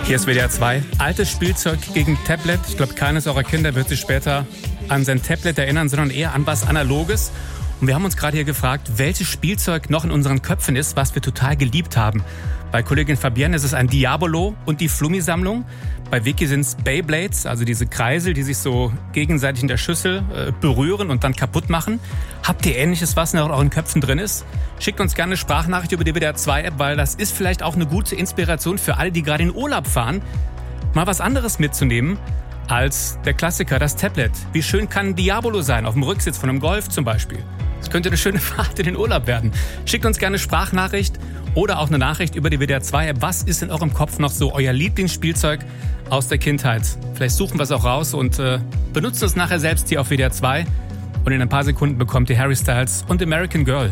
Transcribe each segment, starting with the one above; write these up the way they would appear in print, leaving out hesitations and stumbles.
Hier ist WDR 2. Altes Spielzeug gegen Tablet. Ich glaube, keines eurer Kinder wird sich später an sein Tablet erinnern, sondern eher an was Analoges. Und wir haben uns gerade hier gefragt, welches Spielzeug noch in unseren Köpfen ist, was wir total geliebt haben. Bei Kollegin Fabienne ist es ein Diabolo und die Flummi-Sammlung. Bei Vicky sind es Beyblades, also diese Kreisel, die sich so gegenseitig in der Schüssel berühren und dann kaputt machen. Habt ihr Ähnliches, was noch in euren Köpfen drin ist? Schickt uns gerne eine Sprachnachricht über die WDR 2-App, weil das ist vielleicht auch eine gute Inspiration für alle, die gerade in Urlaub fahren, mal was anderes mitzunehmen als der Klassiker, das Tablet. Wie schön kann ein Diabolo sein, auf dem Rücksitz von einem Golf zum Beispiel. Das könnte eine schöne Fahrt in den Urlaub werden. Schickt uns gerne eine Sprachnachricht oder auch eine Nachricht über die WDR 2-App. Was ist in eurem Kopf noch so euer Lieblingsspielzeug aus der Kindheit? Vielleicht suchen wir es auch raus und benutzen es nachher selbst hier auf WDR 2. Und in ein paar Sekunden bekommt ihr Harry Styles und American Girl.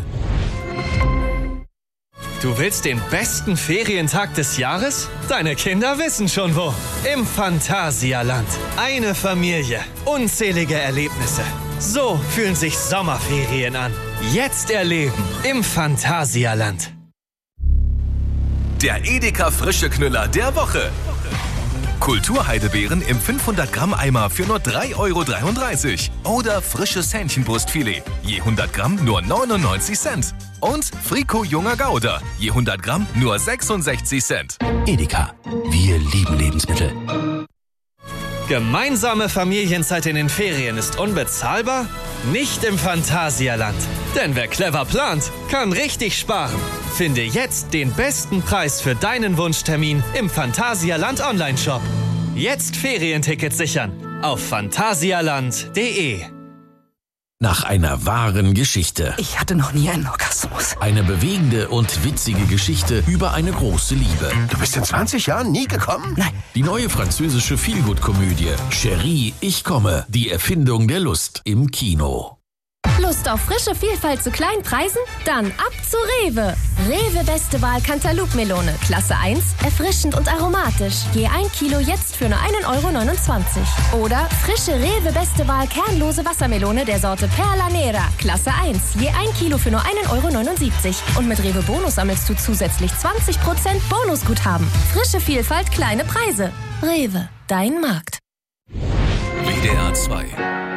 Du willst den besten Ferientag des Jahres? Deine Kinder wissen schon wo. Im Phantasialand. Eine Familie. Unzählige Erlebnisse. So fühlen sich Sommerferien an. Jetzt erleben im Phantasialand. Der Edeka Frische Knüller der Woche. Kulturheidelbeeren im 500 Gramm Eimer für nur 3,33 €. Oder frisches Hähnchenbrustfilet, je 100 Gramm nur 99 Cent. Und Frico Junger Gouda, je 100 Gramm nur 66 Cent. Edeka, wir lieben Lebensmittel. Gemeinsame Familienzeit in den Ferien ist unbezahlbar? Nicht im Phantasialand. Denn wer clever plant, kann richtig sparen. Finde jetzt den besten Preis für deinen Wunschtermin im Phantasialand Online-Shop. Jetzt Ferientickets sichern auf phantasialand.de. Nach einer wahren Geschichte. Ich hatte noch nie einen Orgasmus. Eine bewegende und witzige Geschichte über eine große Liebe. Du bist in 20 Jahren nie gekommen? Nein. Die neue französische Feelgood-Komödie Chérie, ich komme. Die Erfindung der Lust im Kino. Lust auf frische Vielfalt zu kleinen Preisen? Dann ab zu Rewe. Rewe Beste Wahl Cantaloupe-Melone. Klasse 1, erfrischend und aromatisch. Je 1 Kilo jetzt für nur 1,29 €. Oder frische Rewe Beste Wahl kernlose Wassermelone der Sorte Perla Nera. Klasse 1, je 1 Kilo für nur 1,79 €. Und mit Rewe Bonus sammelst du zusätzlich 20% Bonusguthaben. Frische Vielfalt, kleine Preise. Rewe, dein Markt. WDR 2